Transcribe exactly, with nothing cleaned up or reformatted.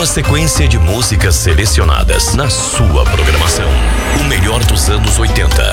Uma sequência de músicas selecionadas na sua programação. O melhor dos anos oitenta,